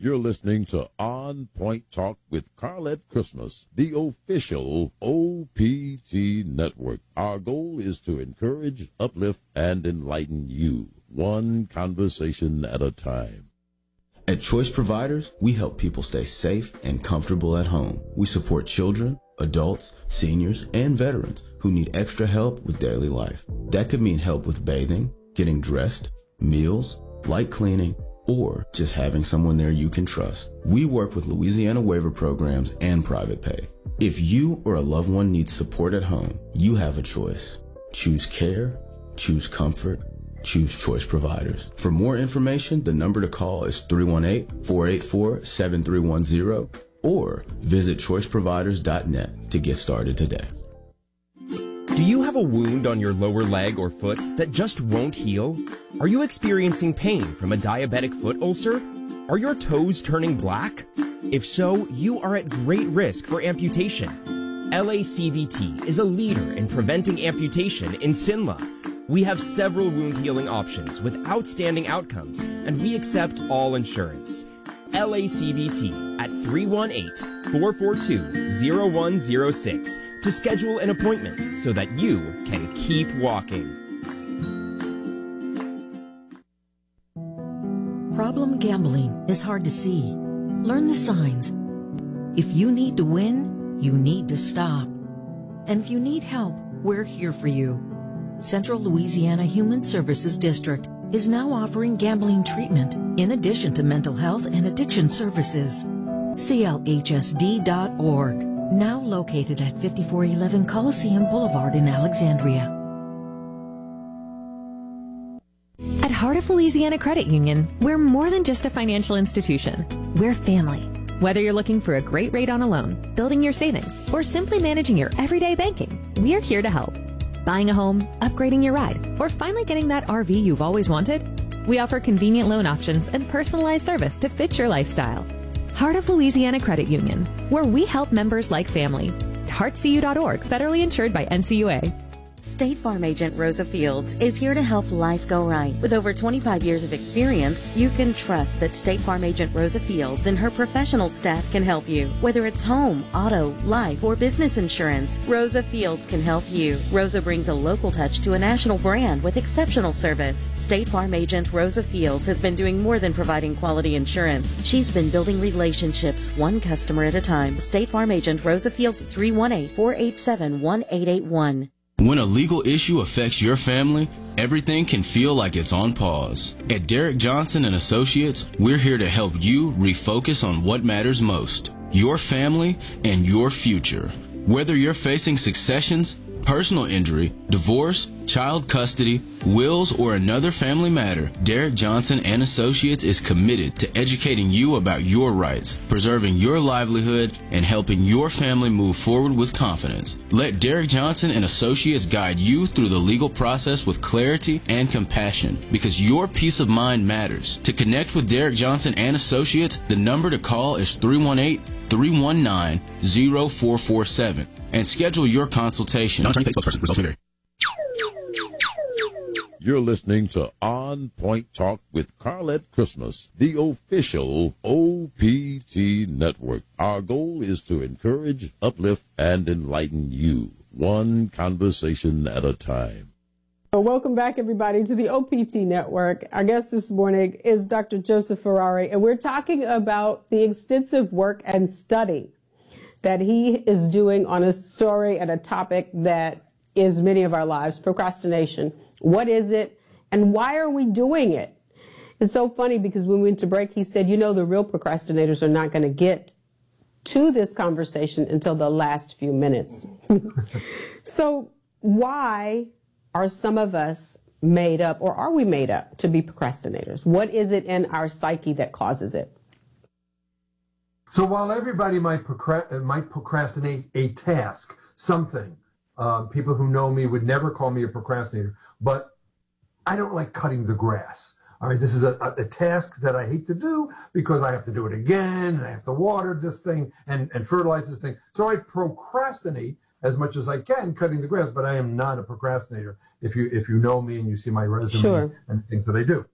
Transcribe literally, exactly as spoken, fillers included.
You're listening to On Point Talk with Carlette Christmas, the official O P T network. Our goal is to encourage, uplift, and enlighten you, one conversation at a time. At Choice Providers, we help people stay safe and comfortable at home. We support children, adults, seniors, and veterans who need extra help with daily life. That could mean help with bathing, getting dressed, meals, light cleaning, or just having someone there you can trust. We work with Louisiana waiver programs and private pay. If you or a loved one needs support at home, you have a choice. Choose care, choose comfort, choose Choice Providers. For more information, the number to call is three one eight, four eight four, seven three one zero or visit choice providers dot net to get started today. Do you have a wound on your lower leg or foot that just won't heal? Are you experiencing pain from a diabetic foot ulcer? Are your toes turning black? If so, you are at great risk for amputation. L A C V T is a leader in preventing amputation in Sinla. We have several wound healing options with outstanding outcomes, and we accept all insurance. L A C V T at three one eight, four four two, zero one zero six to schedule an appointment so that you can keep walking. Problem gambling is hard to see. Learn the signs. If you need to win, you need to stop. And if you need help, we're here for you. Central Louisiana Human Services District is now offering gambling treatment in addition to mental health and addiction services. C L H S D dot org, now located at fifty-four eleven Coliseum Boulevard in Alexandria. At Heart of Louisiana Credit Union, we're more than just a financial institution. We're family. Whether you're looking for a great rate on a loan, building your savings, or simply managing your everyday banking, we're here to help. Buying a home, upgrading your ride, or finally getting that R V you've always wanted? We offer convenient loan options and personalized service to fit your lifestyle. Heart of Louisiana Credit Union, where we help members like family. heart c u dot org, federally insured by N C U A. State Farm Agent Rosa Fields is here to help life go right. With over twenty-five years of experience, you can trust that State Farm Agent Rosa Fields and her professional staff can help you. Whether it's home, auto, life, or business insurance, Rosa Fields can help you. Rosa brings a local touch to a national brand with exceptional service. State Farm Agent Rosa Fields has been doing more than providing quality insurance. She's been building relationships one customer at a time. State Farm Agent Rosa Fields, three one eight, four eight seven, one eight eight one. When a legal issue affects your family, everything can feel like it's on pause. At Derek Johnson and Associates, we're here to help you refocus on what matters most, your family and your future. Whether you're facing successions, personal injury, divorce, child custody, wills, or another family matter, Derek Johnson and Associates is committed to educating you about your rights, preserving your livelihood, and helping your family move forward with confidence. Let Derek Johnson and Associates guide you through the legal process with clarity and compassion, because your peace of mind matters. To connect with Derek Johnson and Associates, the number to call is three one eight, three one nine, zero four four seven and schedule your consultation. Non-attorney spokesperson. Results may vary. You're listening to On Point Talk with Carlette Christmas, the official O P T network. Our goal is to encourage, uplift, and enlighten you, one conversation at a time. Well, welcome back, everybody, to the O P T network. Our guest this morning is Doctor Joseph Ferrari, and we're talking about the extensive work and study that he is doing on a story and a topic that is many of our lives, procrastination. What is it, and why are we doing it? It's so funny because when we went to break, he said, you know, the real procrastinators are not going to get to this conversation until the last few minutes. So why are some of us made up, or are we made up to be procrastinators? What is it in our psyche that causes it? So while everybody might, procra- might procrastinate a task, something, Um, people who know me would never call me a procrastinator, but I don't like cutting the grass. All right, this is a, a, a task that I hate to do because I have to do it again, and I have to water this thing and, and fertilize this thing. So I procrastinate as much as I can cutting the grass, but I am not a procrastinator if you if you know me and you see my resume Sure. and things that I do.